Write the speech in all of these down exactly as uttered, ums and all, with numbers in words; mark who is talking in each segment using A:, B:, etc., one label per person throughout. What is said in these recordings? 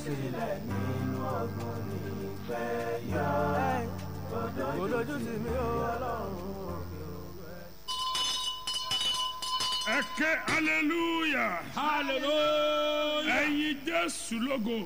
A: sílẹ̀ nínú ọgbọ́n nífẹ̀ẹ́ yọ. Olójú ti mi ó Ọlọ́run òkè òwe.
B: Ẹ ké hallelujah.
C: Hallelujah.
B: Ẹyin Jésù lógo.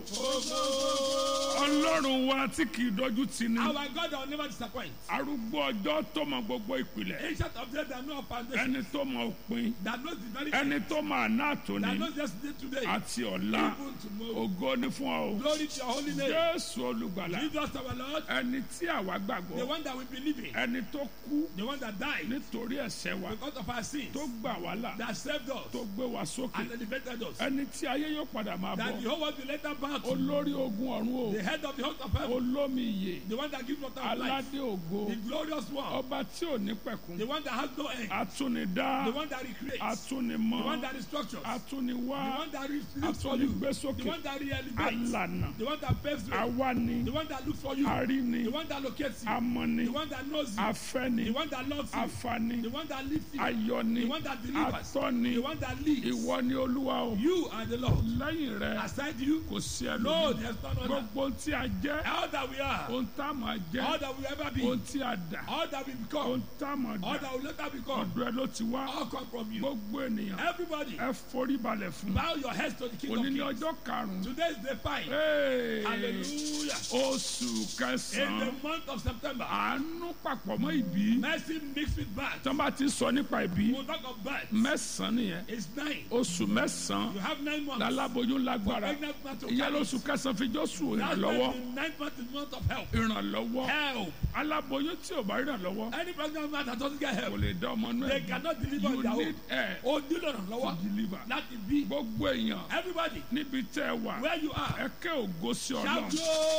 B: Ọlọ́run wa tí kì í dojú tì ní.
C: Our God will never disappoint.
B: Arúgbó ọjọ́ tó mọ gbogbo ìpìlẹ̀.
C: Ancient of days that know of foundation.
B: Ẹni tó mọ òpin.
C: That knows the very
B: Ẹni
C: end.
B: tó mọ àná
C: That
B: àtòní.
C: knows yesterday today.
B: Àti ọ̀la.
C: Even tomorrow.
B: Ògo ni fún ọ o.
C: Glory to your holy name.
B: Jésù olùgbàlà.
C: Jesus our Lord.
B: Ẹni tí àwa
C: The
B: gbàgbọ́.
C: one that we believe in.
B: Ẹni tó kú
C: The one that died.
B: nítorí ẹ̀ṣẹ̀ wa.
C: Because of our sins.
B: Tó gbà wá là.
C: That saved us.
B: Tó gbé wa sókè.
C: And elevated us.
B: Ẹni tí ayé yóò padà máa
C: That the
B: bọ̀.
C: whole world will later bow to.
B: Olórí ogun ọ̀run o.
C: The head of the host of heaven.
B: Olómi ìyè.
C: The one that gives water of life.
B: Aládé ògo.
C: The glorious one.
B: Ọba tí ò ní pẹ̀kun.
C: The one that has no end.
B: Atúnidá.
C: The one that recreates. The
B: Atúnimọ́.
C: one that restructures. The
B: Atúniwá.
C: one that looks for you. The
B: Atúnigbésókè.
C: one that re-elevates.
B: Alànà.
C: The one that paves the way.
B: Awáni.
C: The one that looks for you.
B: Aríni.
C: The one that locates you.
B: Amọ̀ni.
C: The one that knows you.
B: Afẹ́ni.
C: The one that loves you.
B: Afani.
C: The one that lifts you.
B: Ayọ̀ni.
C: The one that delivers.
B: Atọ́ni.
C: The one that leads.
B: Ìwọ ni Olúwa o.
C: You are the Lord.
B: Lẹ́yìn rẹ̀
C: Aside you,
B: kò sí
C: no,
B: ẹlòmíì.
C: there's none other.
B: Gbogbo tí a jẹ́.
C: All that we are,
B: Ohun tá a máa
C: all
B: jẹ́.
C: that we ever be,
B: Ohun tí a dà.
C: all that we
B: Ohun
C: become,
B: tá a máa
C: all
B: dà.
C: that we later become,
B: Ọ̀dọ̀ ẹ ló ti wá.
C: all come from you.
B: Gbogbo ènìyàn.
C: Everybody,
B: Ẹ forí balẹ̀ fún.
C: bow your heads to the King of
B: Òní ní
C: Kings.
B: ọjọ́ karùn-ún.
C: Today is the five.
B: Hey!
C: Hallelujah.
B: Oṣù
C: In
B: kẹsàn-án.
C: the month of September,
B: Àánú papọ̀ mọ́ ìbí.
C: mercy mixed with birth.
B: Tọ́ bá ti sọ nípa ìbí.
C: We'll talk of birth.
B: Mẹ́sàn-án nìyẹn.
C: It's nine.
B: Oṣù mẹ́sàn-án.
C: You have nine months.
B: Láláboyún lágbára.
C: Pregnant man to
B: Ìyá
C: carry.
B: lóṣù kẹsàn-án fi Jósù
C: That's
B: ìrànlọ́wọ́.
C: why the ninth month is month of help.
B: Ìrànlọ́wọ́.
C: Help.
B: Aláboyún tí ò bá ìrànlọ́wọ́.
C: Any pregnant man that doesn't get
B: Kò
C: help,
B: lè dá ọmọ náà.
C: they cannot deliver on
B: You
C: their
B: need
C: own.
B: air
C: O nílò
B: to
C: ìrànlọ́wọ́
B: deliver.
C: láti bí.
B: Gbogbo èèyàn
C: Everybody,
B: níbi tẹ́ ẹ wà.
C: where you are,
B: Ẹ ké ògo sí
C: shout
B: Ọlọ́run.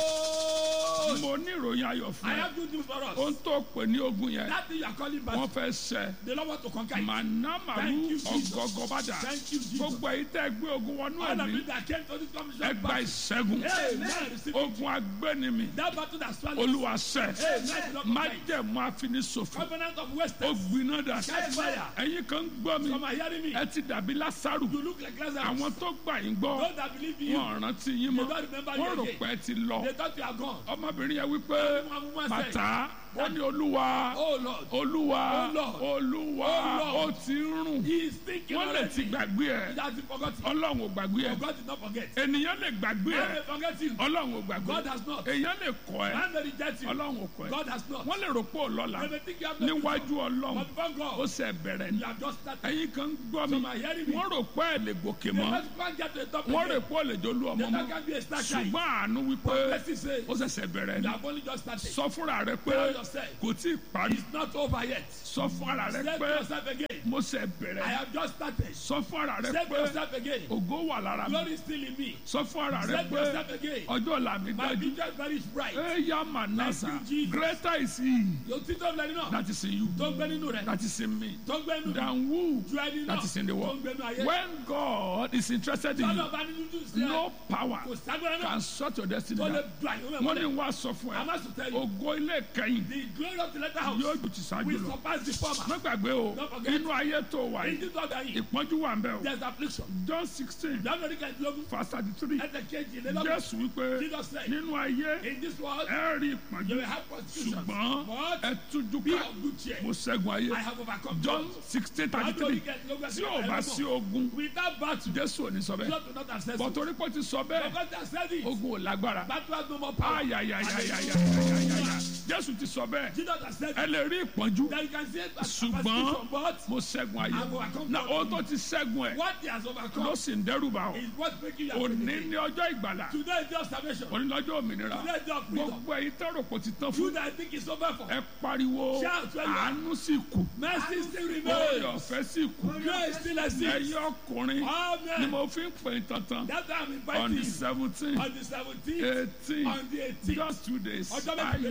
C: glory.
B: Mo ní ìròyìn ayọ̀
C: I
B: fún ẹ.
C: have good news for us.
B: Ohun tó pè ní ogun yẹn.
C: That thing you are calling
B: Wọ́n
C: back,
B: fẹ́ ṣẹ.
C: the Lord want to conquer it.
B: Mànàmàrú
C: Thank you, Jesus.
B: ọ̀gọ̀gọ̀ bàdà.
C: Thank you, Jesus.
B: Gbogbo èyí tẹ́ ẹ gbé ogun wọnú
C: All of
B: ẹ̀mí.
C: you that came to this conversation,
B: Ẹ gba ìṣẹ́gun.
C: Amen. Receive it.
B: Ogun agbẹ́nimi.
C: That battle that swallowed.
B: Olúwa ṣẹ.
C: Amen. Lord, conquer it.
B: Májẹ̀mú àfinisòfò.
C: Covenant of
B: Ó
C: Western.
B: gbiná dà.
C: Catch fire.
B: Ẹ̀yin kan ń gbọ́ mi.
C: Some are hearing me.
B: Ẹ ti dàbí Lásárù.
C: You look like Lazarus.
B: Àwọn tó gbà yín gbọ́.
C: Those that believe in you,
B: Wọ́n rántí yín
C: they
B: mọ́.
C: don't remember
B: Wọ́n
C: you
B: rò
C: again.
B: pé ẹ ti lọ.
C: They thought you are gone.
B: Ọmọbìnrin yẹn wípé
C: One woman said,
B: bàtà ó ní Olúwa.
C: Oh Lord,
B: Olúwa.
C: Oh, Lord.
B: Olúwa.
C: Oh,
B: Ó ti ń rùn.
C: he is thinking
B: Wọ́n lè ti
C: already.
B: gbàgbé
C: He
B: ẹ̀.
C: hasn't forgotten.
B: Ọlọ́run ò gbàgbé ẹ̀.
C: But God did not forget.
B: Ènìyàn lè gbàgbé
C: Man
B: ẹ̀.
C: may forget you.
B: Ọlọ́run ò gbàgbé.
C: God has not.
B: Èèyàn lè kọ̀ ẹ́.
C: Man may reject you.
B: Ọlọ́run ò kọ̀ ẹ́.
C: God has not.
B: Wọ́n lè rò pé ò lọ́la.
C: They may think you have no
B: Níwájú
C: future.
B: Ọlọ́run.
C: But before
B: Ó
C: God,
B: ṣe bẹ̀rẹ̀ ni.
C: you have just started.
B: Ẹ̀yin kan ń gbọ́ mi.
C: Some are hearing me.
B: Wọ́n rò pé ẹ̀ lè gòkè
C: They
B: mọ́.
C: just can't get to the top
B: Wọ́n rò
C: again.
B: pé ò lè jolú ọmọ
C: They
B: mọ́.
C: not can be a star child.
B: Ṣùgbọ́n àánú wípé
C: But blessing says,
B: ó ṣẹ̀ṣẹ̀ bẹ̀rẹ̀
C: you
B: ni.
C: have only just started.
B: Sọ fúnra rẹ pé
C: Tell yourself,
B: kò tí ì parí.
C: it's not over yet.
B: Sọ fún ara rẹ
C: Say to
B: pé
C: yourself again,
B: mo ṣe
C: I
B: bẹ̀rẹ̀.
C: have just started.
B: Sọ fún ara rẹ
C: Say to
B: pé
C: yourself again,
B: ògo wà lára mi.
C: glory is still in me.
B: Sọ fún ara rẹ
C: Say to
B: pé
C: yourself again,
B: ọjọ́ ọ̀la mi
C: my
B: dájú.
C: future is very bright.
B: Eya manasa.
C: Thank you, Jesus.
B: Greater is he
C: Yóò tí tó ń lẹ́ni náà.
B: that is in you.
C: Tó ń gbé nínú rẹ̀.
B: That is in me.
C: Tó ń gbé nínú rẹ̀.
B: Than who
C: Ju ẹni náà.
B: that is in the
C: Tó ń
B: world.
C: gbé nínú ayé.
B: When God is interested in
C: Tọ́lọ̀
B: you,
C: bá nínú jù sí ẹ.
B: no power
C: Kò ságbára náà.
B: can shut your destiny
C: Tó lè
B: down.
C: du àyè
B: Wọ́n ní
C: mọ́lẹ̀.
B: wá sọ fún
C: I
B: ẹ.
C: must tell you,
B: Ògo ilé kẹ́yìn
C: the glory of the latter house
B: yóò ju ti ṣáájú
C: will
B: lọ.
C: surpass the former.
B: Má gbàgbé o,
C: Don't forget.
B: inú ayé tó wà
C: In
B: yìí,
C: this world that is,
B: ìpọ́njú wà ń bẹ̀ o.
C: there's affliction.
B: John sixteen
C: Lọ́nà orí kẹ́hìndínlógún.
B: verse thirty-three.
C: Ẹsẹ̀ kejì lélọ́gbọ̀n.
B: Jésù wípé
C: Jesus said,
B: nínú ayé
C: in this world,
B: ẹ rí
C: you
B: ìpọ́njú
C: will have persecutions.
B: ṣùgbọ́n
C: But
B: ẹ tújú
C: be
B: ká
C: of good cheer.
B: mo ṣẹ́gun ayé.
C: I have overcome.
B: John sixteen
C: Lọ́nà orí
B: thirty-three.
C: kẹ́hìndínlógún.
B: Tí ò bá sí ogun,
C: Without battle,
B: Jésù ò ní sọ bẹ́ẹ̀.
C: God will not access
B: Bọ̀
C: you.
B: torí pé ó ti sọ bẹ́ẹ̀,
C: Because they are said it.
B: ogun ò lágbára.
C: Battle has no more power.
B: Ayayayayayayayaya. Jésù ti sọ bẹ́ẹ̀.
C: Jesus has said
B: Ẹ
C: it.
B: lè rí ìpọ́njú
C: That you can see it as
B: ṣùgbọ́n
C: persecution, but
B: mo ṣẹ́gun ayé.
C: I've overcome
B: Na
C: God.
B: ohun tó ti ṣẹ́gun ẹ̀
C: what he has
B: ló
C: overcome
B: sì ń dẹ́rù bà ọ́.
C: is what making you
B: Òní
C: afraid.
B: ní ọjọ́ ìgbàlà.
C: Today is just salvation.
B: Òní lọ́jọ́ òmìnira.
C: Today is just freedom.
B: Gbogbo èyí tẹ́rọ kò ti tán
C: You
B: fún.
C: that I think is over for.
B: Ẹ pariwo
C: Shout where you are.
B: àánú sì kù.
C: Mercy still
B: Oore
C: remains.
B: ọ̀fẹ́ sì kù.
C: Grace still exists.
B: Ẹ̀yin ọkùnrin ni
C: Amen.
B: mo fi ń pè é tantan.
C: That's why I'm
B: On
C: inviting
B: the
C: you.
B: seventeen,
C: On the seventeenth,
B: eighteen,
C: on the eighteenth.
B: just two days.
C: Ọjọ́ méjì péré.
B: Ayama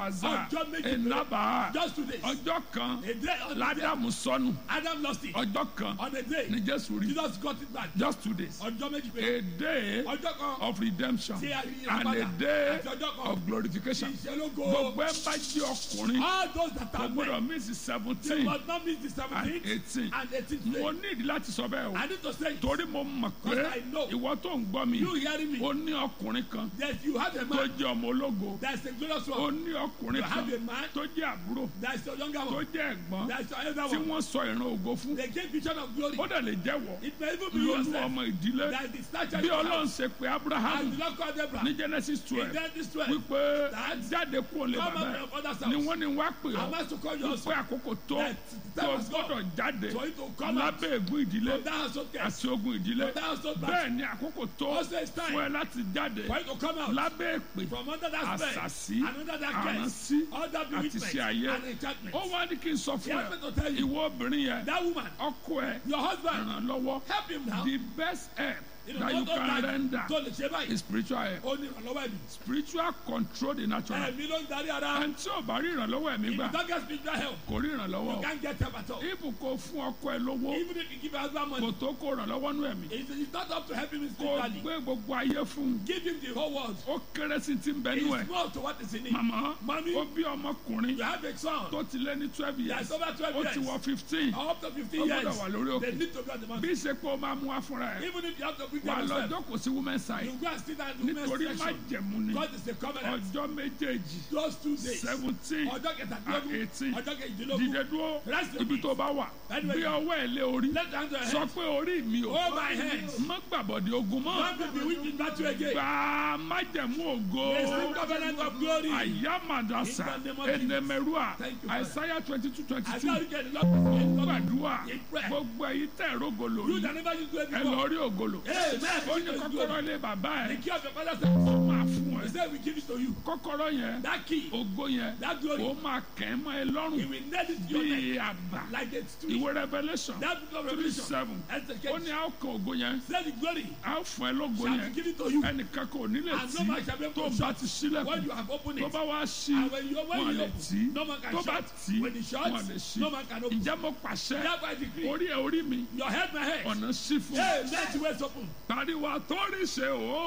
B: baza
C: Ọjọ́ méjì péré.
B: enaba
C: Just two days.
B: ọjọ́ kan
C: A day on the day.
B: ládàmú sọnù
C: Adam lost it.
B: ọjọ́ kan
C: On a day.
B: ní Jésù rí
C: Jesus got it back.
B: just two days
C: Ọjọ́ méjì péré.
B: a day
C: Ọjọ́ kan.
B: of redemption
C: Tí a rí
B: and a
C: ìyípadà.
B: day
C: Àti ọjọ́ kan.
B: of glorification
C: Ìṣelógo.
B: gbogbo ẹ bá jẹ́ ọkùnrin
C: All those that
B: kò
C: are
B: gbọ́dọ̀
C: men.
B: miss
C: They
B: seventeen
C: must not miss the
B: and
C: seventeenth
B: eighteen
C: and eighteenth
B: mo
C: day.
B: ní ìdí láti sọ bẹ́ẹ̀ o
C: I need to say it.
B: torí mo mọ̀ pé
C: Because I know.
B: ìwọ tó ń gbọ́ mi
C: You hearing me?
B: ó ní ọkùnrin kan
C: That you have a
B: tó
C: man.
B: jẹ́ ọmọ ológo
C: That's a glorious
B: ó
C: one.
B: ní ọkùnrin
C: You
B: kan
C: have a man.
B: tó jẹ́ àbúrò
C: That's your younger
B: tó
C: one.
B: jẹ́ ẹ̀gbọ́n
C: That's your elder
B: tí
C: one.
B: wọ́n sọ ìran ògo fún
C: They gave vision of glory.
B: ó dẹ̀ lè jẹ́wọ́
C: It may even be
B: lónú
C: yourself.
B: ọmọ ìdílé
C: That's the stature
B: bí
C: you
B: Ọlọ́run
C: have.
B: ṣe pé
C: And
B: Abraham
C: the Lord called Abraham.
B: ní Genesis
C: In
B: twelve
C: Genesis twelve.
B: wípé
C: That
B: jáde kúrò lè
C: come
B: bàbá
C: out
B: ẹ̀
C: from father's
B: ni
C: house.
B: wọ́n ní wá pè ọ́
C: I'm asked to call you
B: wípé
C: also.
B: àkókò tó
C: That
B: tó
C: time has
B: gbọ́dọ̀ jáde
C: For you to come out
B: lábẹ́ ègún ìdílé
C: from that household curse.
B: àti ogun ìdílé
C: From that household battle.
B: bẹ́ẹ̀ ni àkókò tó
C: Also it's time
B: fún ẹ láti jáde
C: For you to come out
B: lábẹ́ èpè
C: from under that spell
B: àṣàsí
C: and under that curse.
B: àránsí
C: Under
B: àti
C: bewitchment
B: ṣe ayé
C: and enchantment.
B: ó wá ní kí n sọ
C: He
B: fún
C: asked
B: ẹ
C: me to tell you.
B: ìwọ obìnrin yẹn
C: That woman.
B: ọkọ ẹ
C: Your husband.
B: ràn lọ́wọ́
C: Help him now.
B: the best help
C: You know,
B: that you
C: don't
B: can
C: die.
B: render
C: Tó lè ṣe báyìí.
B: is spiritual help
C: Ó ní ìrànlọ́wọ́ ẹ̀mí.
B: spiritual control the natural
C: Ẹ̀mí ló ń darí ara.
B: ẹni tí ò bá rí ìrànlọ́wọ́ ẹ̀mí
C: If you
B: gbà
C: don't get spiritual help,
B: kò rí ìrànlọ́wọ́
C: you can't get help at all.
B: ibù kò fún ọkọ ẹ lówó
C: Even if you give your husband
B: kò
C: money,
B: tó kó ìrànlọ́wọ́ nú ẹ̀mí
C: it's, it's not up to help him
B: kò
C: spiritually.
B: gbé gbogbo ayé fún un
C: Give him the whole world.
B: ó kéré sí ti ń bẹ nú ẹ
C: It's more to what is in it.
B: màmá
C: Mommy,
B: ó bí ọmọkùnrin
C: you have a son.
B: tó ti lé ní twelve years
C: That's over twelve
B: ó ti
C: years.
B: wọ fifteen
C: Up to fifteen
B: ó
C: years.
B: gbọ́dọ̀ wà lórí
C: They
B: òkè
C: need to be on the
B: bí
C: mountain.
B: ṣe pé ó máa mú wá fúnra ẹ
C: Even if you have to bring
B: wà
C: them yourself,
B: lọ́jọ́ kò sí women side
C: you go and sit down in the
B: nítorí
C: women's
B: má
C: section.
B: jẹ̀mú ni
C: God is a covenant.
B: ọjọ́ méjèèjì
C: Those two days.
B: seventeen
C: Ọjọ́ kẹtàdínlógún.
B: eighteen
C: Ọjọ́ kejìdínlógún.
B: dìde dúró
C: Rest your
B: ibi
C: feet.
B: tó bá wà
C: Anyway,
B: bí ọwọ́ ẹ̀ lé orí
C: Let down your
B: sọ
C: head.
B: pé orí mi ò
C: Hold my hands.
B: má gbàbọ̀dé ogun mọ́
C: Don't be weak in battle again.
B: gbà májẹ̀mú ògo
C: There is the covenant of glory.
B: àyàmàdàsà
C: In the name of Jesus.
B: ẹnẹmẹrúà
C: Thank you, Father.
B: àìsáyà twenty two twenty
C: I
B: two
C: tell you, get the Lord.
B: gbàdúrà
C: In prayer.
B: gbogbo èyí tẹ̀ rógolo
C: You
B: yìí
C: that never used to it
B: ẹ
C: before.
B: lọ rí ògolo
C: Amen.
B: ó ní kọ́kọ́rọ́ ilé bàbá
C: The
B: ẹ̀
C: key of your father's
B: ó
C: house.
B: máa fún
C: He
B: ẹ
C: said we give it to you.
B: kọ́kọ́rọ́ yẹn
C: That key,
B: ògo yẹn
C: that glory,
B: ó máa kẹ́ ẹ́ mọ́ ẹ
C: he
B: lọ́rùn
C: will nail it to your neck
B: bíi àbá
C: like a tree.
B: ìwé revolution
C: That book of
B: three
C: Revelation.
B: seven
C: That's the
B: ó ní
C: case.
B: a ó kan ògo yẹn
C: Say the glory
B: a ó fún ẹ lógo
C: shall
B: yẹn
C: be given to you.
B: ẹnìkan kò ní lè
C: And
B: tí
C: no man shall be able
B: tó
C: to
B: bá
C: shut
B: ti sílẹ̀kùn
C: when you have opened
B: tó
C: it.
B: bá wá sí
C: And when you when
B: wọn
C: you
B: lè
C: open,
B: tí
C: no man can
B: tó bá
C: shut.
B: tí
C: When it
B: wọn lè
C: shuts,
B: ṣí
C: no man can open.
B: ǹjẹ́ mo pàṣẹ
C: Thereby decree.
B: orí ẹ orí mi
C: Your head, my head.
B: ọ̀nà sí fún
C: Hey, let the ways open.
B: pariwo àtórí ṣe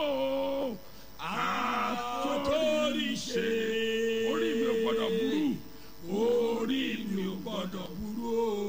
B: ooo
C: Àtòrí ṣe.
B: orí mi ò gbọdọ̀ burú
C: Orí mi ò gbọdọ̀ burú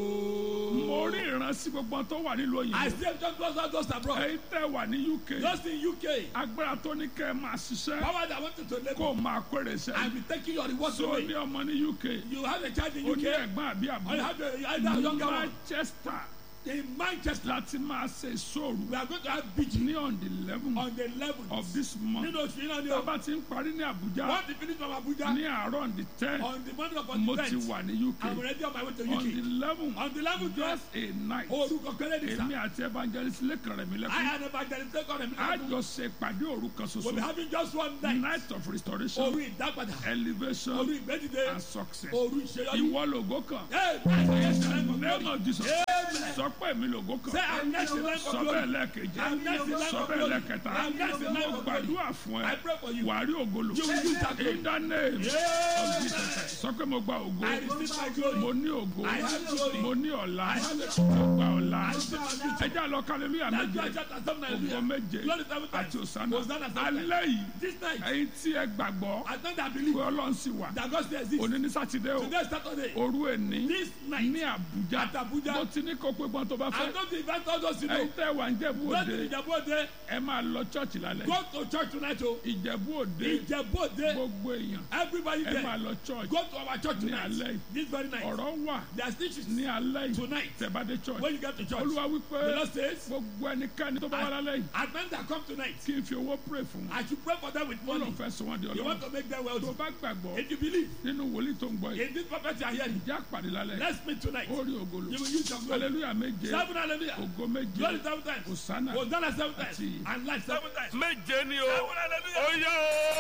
C: o.
B: mo rí ìrántí gbogbo tó wà nílùú
C: I
B: òyìnbó
C: still don't trust all those abroad.
B: èyí tẹ́ wà ní U K
C: Those in U K.
B: agbára tó ní kẹ́ ẹ máa ṣiṣẹ́
C: Power that wanted to
B: kó
C: labor.
B: o máa kórè
C: I
B: sẹ́yìn
C: will take your reward
B: so
C: away.
B: ní ọmọ ní U K
C: You have a child in
B: ó
C: U
B: ní
C: K.
B: ẹ̀gbọ́n àbí
C: Or you
B: àbúrò
C: have a, either a younger one.
B: Manchester
C: In Manchester,
B: láti máa ṣe ìṣòro
C: we are going to have beach
B: ní on the eleven
C: on the eleventh
B: of this month
C: nínú oṣù yìí náà ni
B: tá a
C: o.
B: bá ti ń parí ní Abuja
C: Once you finish from Abuja,
B: ní àárọ̀ on the ten
C: on the morning of
B: mo
C: the
B: ti
C: tenth,
B: wà ní U K
C: I'm already on my way to
B: on the
C: U K.
B: eleven
C: On the eleventh,
B: just a night
C: orúkọ kẹlẹ́ ní
B: èmi
C: sá.
B: àti evangelist lẹ́kàn rẹ̀ mi
C: I
B: lẹ́kàn
C: had evangelist take on him.
B: a jọ ṣe ìpàdé òru kan
C: We'll be
B: ṣoṣo
C: having just one night.
B: night of restoration
C: Orí ìdápadà.
B: elevation
C: Orí ìgbẹ́dìde.
B: and success
C: Orí ìṣeyọrí.
B: ìwọ lògó kan
C: Hey, that's the next line of
B: name
C: glory.
B: of Jesus
C: Amen.
B: sọ pé èmi lògó
C: Say,
B: kan
C: I'm next in line for
B: sọ
C: glory.
B: bẹ́ẹ̀ lẹ́ẹ̀kejì
C: I'm next in line
B: sọ
C: for
B: bẹ́ẹ̀
C: glory.
B: lẹ́ẹ̀kẹta
C: I'm next in line
B: mo
C: for glory.
B: gbàdúrà fún
C: I
B: ẹ
C: pray for you.
B: wà á rí ògolo
C: You will use that glory.
B: in the name of
C: Yeah.
B: Jesus sọ pé mo gba ògo
C: I receive my glory.
B: mo ní ògo
C: I have glory.
B: mo ní ọ̀la
C: I have
B: mo gba ọ̀la
C: receive my future.
B: ẹ jẹ́ àlọ́ hallelujah
C: That's
B: méje
C: why chapter seven,
B: ògo
C: hallelujah.
B: méje
C: Glory seven times.
B: àti òsánà
C: Hosanna seven times.
B: alẹ́ yìí
C: This night,
B: ẹ̀yin tí ẹ gbàgbọ́
C: I think I
B: pé
C: believe
B: Ọlọ́run sì wà
C: that God still exists.
B: òní ní sátidé o
C: Today is Saturday.
B: òru èní
C: This night,
B: ní Àbújá
C: at Abuja,
B: mo ti ní kó pé gbọ́n tó bá
C: I'm
B: fẹ́
C: going to invite all those you know.
B: ẹ̀yin tẹ́ wà ní Ìjẹ̀bú
C: Go
B: Òde
C: to Ìjẹ̀bú-Òde.
B: ẹ máa lọ chọ́ọ̀chì lálẹ́
C: Go to church tonight, oh.
B: Ìjẹ̀bú Òde
C: Ìjẹ̀bú-Òde.
B: gbogbo èèyàn
C: Everybody
B: ẹ máa
C: there.
B: lọ chọ́ọ̀chì
C: Go to our church
B: ní
C: tonight.
B: alẹ́ yìí
C: This very night.
B: ọ̀rọ̀ wà
C: There's issues
B: ní alẹ́ yìí
C: tonight.
B: tẹ̀bádé chọ́ọ̀chì
C: When you get to church,
B: Olúwa wípé
C: the Lord says,
B: gbogbo ẹnikẹ́ni tó bá wá lálẹ́ yìí
C: as men that come tonight,
B: kí n fi owó pray fún
C: I should pray for them with
B: wọn lọ
C: money.
B: fẹ́ sọ wọn di
C: You
B: Ọlọ́run
C: want to make them
B: tó
C: wealthy.
B: bá gbàgbọ́
C: If you believe
B: nínú wòlíì tó ń gbọ́ yìí
C: in this prophet you are hearing,
B: ìjà pàdé lálẹ́ yìí
C: let's meet tonight.
B: ó rí ògolo
C: You will use your glory.
B: hallelujah méje
C: Seven hallelujah.
B: ògo méje
C: Glory seven times.
B: Hosanna
C: Hosanna seven times.
B: àti-
C: And life seven times.
B: méje ni o ó yá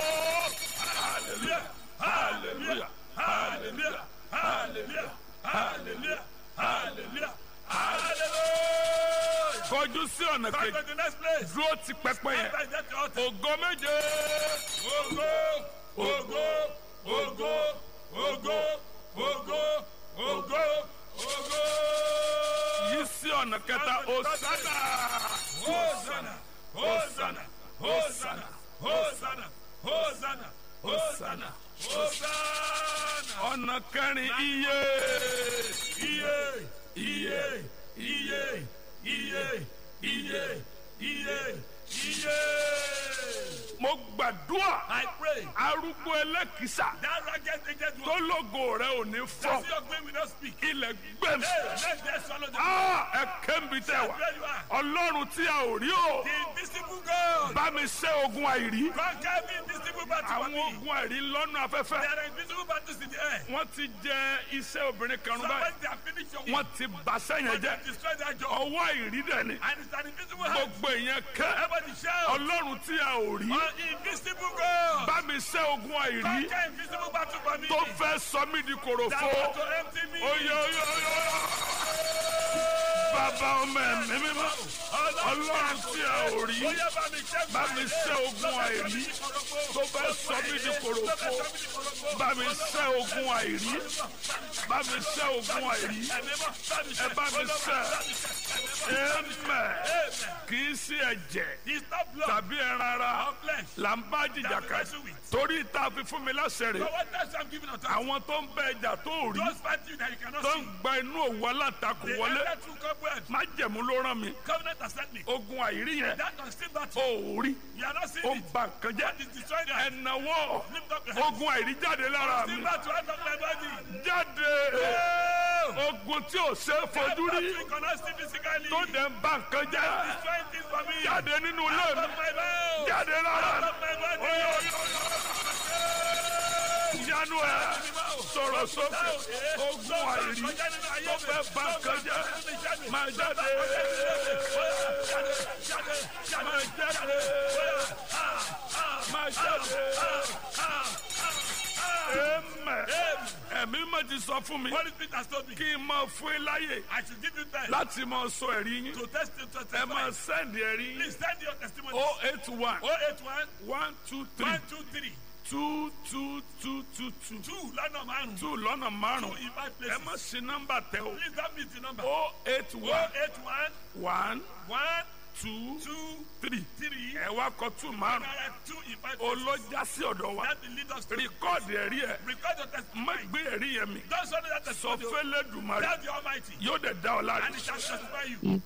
B: o hallelujah hallelujah hallelujah hallelujah hallelujah hallelujah hallelujah kọjú sí ọ̀nà kejì dúró ti pẹpẹ yẹn ògo méje ògo ògo
C: ògo, ògo, ògo, ògo, ògo.
B: Yí sí ọ̀nà kẹta, Hosanna.
C: Hosanna, Hosanna, Hosanna, Hosanna, Hosanna, Hosanna, Hosanna.
B: Ọ̀nà kẹrin, iye.
C: Iye, iye, iye, iye, iye, iye, iye.
B: Mo gbàdúrà
C: I pray
B: arúgbó ẹlẹ́kìsà
C: that ragged aged
B: tó
C: one,
B: lógo rẹ̀ ò ní fọ́.
C: that's your name will not speak.
B: Ilẹ̀ gbẹ̀mí.
C: Hey, let them swallow them.
B: Ah, ẹ kẹ́mi tẹ wá.
C: Where you are.
B: Ọlọ́run tí a ò rí o.
C: The invisible God.
B: Bá mi ṣẹ́ ogun àìrí.
C: Conquer the invisible battle for
B: Àwọn
C: me.
B: ogun àìrí lọ́nà afẹ́fẹ́.
C: There are invisible battles in the air.
B: Wọ́n ti jẹ iṣẹ́ obìnrin kan rún
C: So
B: báyìí.
C: when they have finished your
B: Wọ́n
C: work,
B: ti bàṣẹ́ yẹn
C: they
B: jẹ́.
C: destroy that job.
B: Ọwọ́ àìrí dẹ̀ ni.
C: And it's an invisible hand.
B: Gbogbo èèyàn kẹ́.
C: Everybody shout.
B: Ọlọ́run tí a ò rí.
C: An invisible God.
B: Bá mi ṣẹ́ ogun àìrí.
C: Conquer invisible battle for me.
B: Tó fẹ́ sọ mí di
C: That
B: kòròfo.
C: want to empty me.
B: Oyo oyo oyo. Bàbá ọmọ ẹ̀mí mímọ́. Ọlọ́run tí a ò rí.
C: Oya bá mi ṣẹ́
B: Bá mi ṣẹ́ ogun àìrí. Tó fẹ́ sọ mí di kòròfo. Bá mi ṣẹ́ ogun àìrí. Bá mi ṣẹ́ ogun àìrí. Ẹ bá mi ṣẹ́. Amen. Kì í sí ẹ̀jẹ̀
C: It's not blood.
B: tàbí ẹran ara
C: Of flesh.
B: là ń bá jìjà kan. Torí ìta fi fún mi láṣẹ
C: So
B: rẹ̀.
C: what else I'm giving unto you?
B: Àwọn tó ń bẹ ẹja tó ò rí.
C: Those fight you that you cannot
B: Tó
C: see.
B: ń gba inú òwú alátakò
C: They
B: wọlé.
C: enter through cobwebs.
B: Májẹ̀mú ló rán mi.
C: Covenant has sent me.
B: Ogun àìrí yẹn.
C: That unseen battle.
B: Ó rí.
C: You are not seeing
B: Ó
C: it.
B: bà nǹkan jẹ́.
C: What is destroying us?
B: Ẹ̀nàwọ́.
C: Lift up your hands.
B: Ogun àìrí jáde lára mi.
C: Unseen battle out of my body.
B: Jáde.
C: Oh!
B: Ogun tí ò ṣe é
C: That
B: fojú
C: battle
B: rí.
C: you cannot see physically.
B: Tó dẹ̀ ń bà nǹkan jẹ́.
C: Destroying things for me.
B: Jáde nínú ilé
C: Out
B: mi.
C: of my mouth.
B: Jáde lára
C: Out
B: mi.
C: of my body.
B: Oyo, oyo, Ìyanu ẹ̀ sọ̀rọ̀ sókè. Ogun àìrí tó fẹ́ bà nǹkan jẹ́. Máa jáde. Máa jáde. Máa jáde. Amen. Ẹ̀mí mọ̀ ti sọ fún mi.
C: Holy Spirit has told me.
B: Kí n máa fún yín láyè
C: I should give you time
B: láti máa sọ ẹ̀rí yín.
C: to test to
B: Ẹ
C: testify.
B: máa sẹ́ndì ẹ̀rí yín.
C: Please send your testimony.
B: oh eight one
C: oh eight one
B: one two three
C: one two three
B: two two two two two
C: two lọ́nà márùn-ún.
B: two lọ́nà
C: Two
B: márùn-ún.
C: in five
B: Ẹ má
C: places.
B: ṣe nọ́mbà tẹ o.
C: Please don't miss the number.
B: oh eight
C: oh
B: one
C: eight one
B: one
C: one
B: two
C: two
B: three.
C: three.
B: Ẹ wá kọ two márùn-ún.
C: There are two in five places.
B: Olójà sí ọ̀dọ̀ wa.
C: That will lead us to
B: Rìkọ́ọ̀dì ẹ̀rí ẹ̀.
C: record your
B: Má
C: testimony.
B: gbé ẹ̀rí yẹn mi.
C: Don't show me that
B: Sọ
C: testimony.
B: fẹ́lẹ́ dùmarè.
C: Tell the Almighty.
B: Yóò dẹ̀ dá ọ láre.
C: And it shall satisfy you.